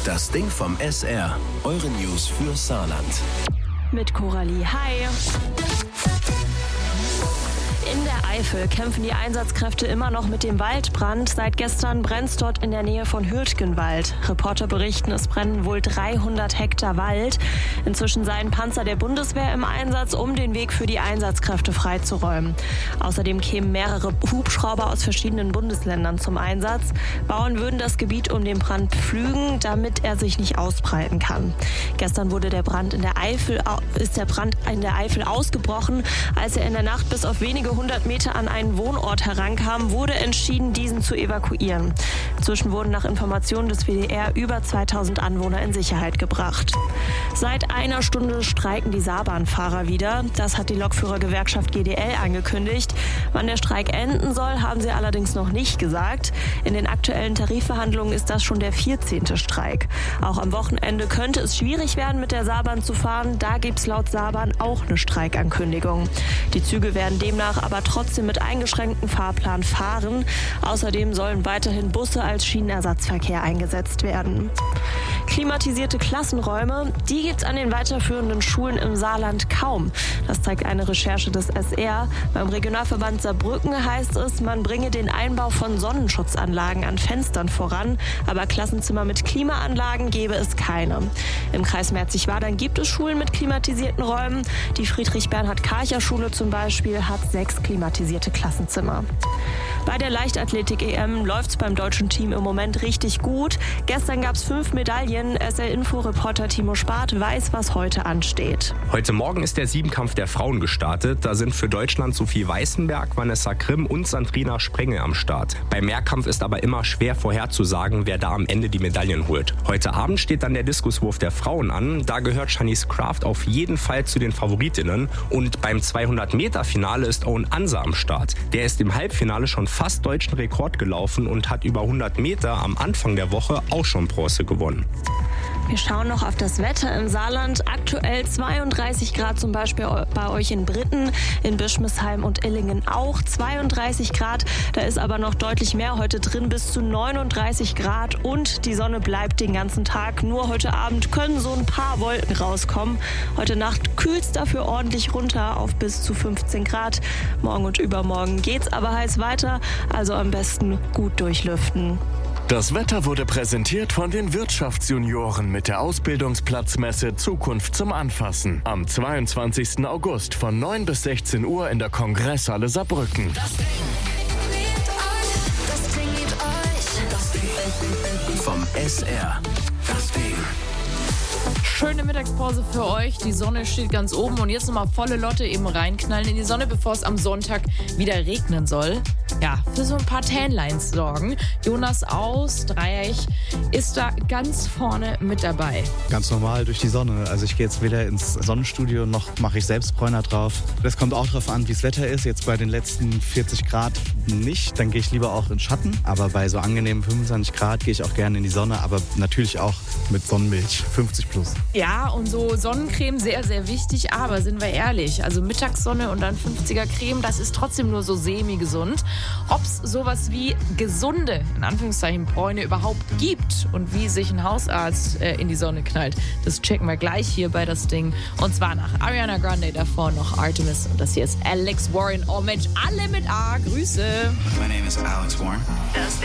Das Ding vom SR. Eure News für Saarland. Mit Coralie. Hi. In der Eifel kämpfen die Einsatzkräfte immer noch mit dem Waldbrand. Seit gestern brennt es dort in der Nähe von Hürtgenwald. Reporter berichten, es brennen wohl 300 Hektar Wald. Inzwischen seien Panzer der Bundeswehr im Einsatz, um den Weg für die Einsatzkräfte freizuräumen. Außerdem kämen mehrere Hubschrauber aus verschiedenen Bundesländern zum Einsatz. Bauern würden das Gebiet um den Brand pflügen, damit er sich nicht ausbreiten kann. Gestern ist der Brand in der Eifel ausgebrochen. Als er in der Nacht bis auf wenige 100 Meter an einen Wohnort herankam, wurde entschieden, diesen zu evakuieren. Inzwischen wurden nach Informationen des WDR über 2000 Anwohner in Sicherheit gebracht. Seit einer Stunde streiken die Saarbahnfahrer wieder. Das hat die Lokführergewerkschaft GDL angekündigt. Wann der Streik enden soll, haben sie allerdings noch nicht gesagt. In den aktuellen Tarifverhandlungen ist das schon der 14. Streik. Auch am Wochenende könnte es schwierig werden, mit der Saarbahn zu fahren. Da gibt es laut Saarbahn auch eine Streikankündigung. Die Züge werden demnach aber trotzdem mit eingeschränktem Fahrplan fahren. Außerdem sollen weiterhin Busse als Schienenersatzverkehr eingesetzt werden. Klimatisierte Klassenräume, die gibt es an den weiterführenden Schulen im Saarland kaum. Das zeigt eine Recherche des SR. Beim Regionalverband Saarbrücken heißt es, man bringe den Einbau von Sonnenschutzanlagen an Fenstern voran, aber Klassenzimmer mit Klimaanlagen gäbe es keine. Im Kreis Merzig-Wadern gibt es Schulen mit klimatisierten Räumen. Die Friedrich-Bernhard-Karcher-Schule zum Beispiel hat 6 klimatisierte Klassenzimmer. Bei der Leichtathletik-EM läuft es beim deutschen Team im Moment richtig gut. Gestern gab es 5 Medaillen. SR-Info-Reporter Timo Spart weiß, was heute ansteht. Heute Morgen ist der Siebenkampf der Frauen gestartet. Da sind für Deutschland Sophie Weißenberg, Vanessa Grimm und Sandrina Sprengel am Start. Beim Mehrkampf ist aber immer schwer vorherzusagen, wer da am Ende die Medaillen holt. Heute Abend steht dann der Diskuswurf der Frauen an. Da gehört Shanice Kraft auf jeden Fall zu den Favoritinnen. Und beim 200-Meter-Finale ist Owen Ansa am Start. Der ist im Halbfinale schon fast deutschen Rekord gelaufen und hat über 100 Meter am Anfang der Woche auch schon Bronze gewonnen. Wir schauen noch auf das Wetter im Saarland. Aktuell 32 Grad zum Beispiel bei euch in Britten, in Bischmisheim und Illingen auch 32 Grad. Da ist aber noch deutlich mehr heute drin, bis zu 39 Grad und die Sonne bleibt den ganzen Tag. Nur heute Abend können so ein paar Wolken rauskommen. Heute Nacht kühlt es dafür ordentlich runter auf bis zu 15 Grad. Morgen und übermorgen geht's aber heiß weiter, also am besten gut durchlüften. Das Wetter wurde präsentiert von den Wirtschaftsjunioren mit der Ausbildungsplatzmesse Zukunft zum Anfassen. Am 22. August von 9 bis 16 Uhr in der Kongresshalle Saarbrücken. Das Ding vom SR. Das Ding. Schöne Mittagspause für euch. Die Sonne steht ganz oben und jetzt nochmal volle Lotte eben reinknallen in die Sonne, bevor es am Sonntag wieder regnen soll. Ja, für so ein paar Tanlines sorgen. Jonas aus Dreieich ist da ganz vorne mit dabei. Ganz normal durch die Sonne. Also ich gehe jetzt weder ins Sonnenstudio, noch mache ich selbst Bräuner drauf. Das kommt auch drauf an, wie das Wetter ist. Jetzt bei den letzten 40 Grad nicht. Dann gehe ich lieber auch in Schatten. Aber bei so angenehmen 25 Grad gehe ich auch gerne in die Sonne. Aber natürlich auch mit Sonnenmilch, 50 plus. Ja, und so Sonnencreme sehr, sehr wichtig. Aber sind wir ehrlich, also Mittagssonne und dann 50er Creme, das ist trotzdem nur so semi-gesund. Ob es sowas wie gesunde, in Anführungszeichen, Bräune überhaupt gibt und wie sich ein Hausarzt in die Sonne knallt, das checken wir gleich hier bei das Ding. Und zwar nach Ariana Grande, davor noch Artemis und das hier ist Alex Warren. Oh Mensch, alle mit A, Grüße. My name is Alex Warren. Das